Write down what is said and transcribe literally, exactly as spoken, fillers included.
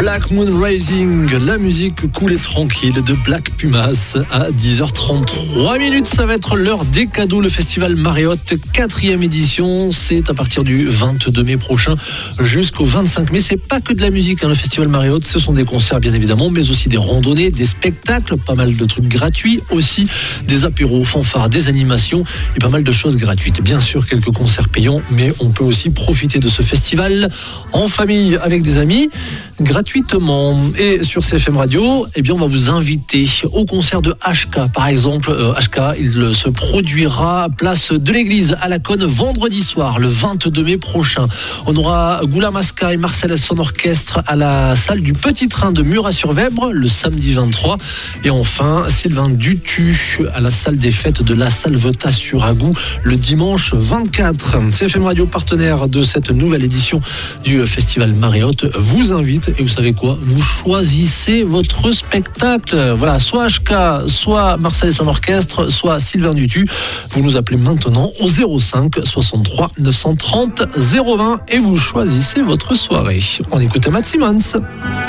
Black Moon Rising, la musique cool et tranquille de Black Pumas à dix heures trente-trois minutes. Ça va être l'heure des cadeaux. Le festival Mariotte, quatrième édition. C'est à partir du vingt-deux mai prochain jusqu'au vingt-cinq mai. C'est pas que de la musique, hein, le festival Mariotte. Ce sont des concerts, bien évidemment, mais aussi des randonnées, des spectacles, pas mal de trucs gratuits, aussi des apéros, fanfares, des animations et pas mal de choses gratuites. Bien sûr, quelques concerts payants, mais on peut aussi profiter de ce festival en famille avec des amis gratuitement. Et sur C F M Radio, eh bien, on va vous inviter au concert de H K. Par exemple, euh, H K, il se produira place de l'église à la Cône vendredi soir, le vingt-deux mai prochain. On aura Goula Masca et Marcel son orchestre à la salle du Petit Train de Murat-sur-Vèbre le samedi vingt-trois. Et enfin, Sylvain Dutu à la salle des fêtes de la Salvetat sur Agou le dimanche vingt-quatre. C F M Radio, partenaire de cette nouvelle édition du festival Mariotte, vous invite. Et vous savez quoi? Vous choisissez votre spectacle. Voilà, soit H K, soit Marcel et son orchestre, soit Sylvain Dutu. Vous nous appelez maintenant au zéro cinq soixante-trois neuf cent trente zéro vingt et vous choisissez votre soirée. On écoute Matt Simmons.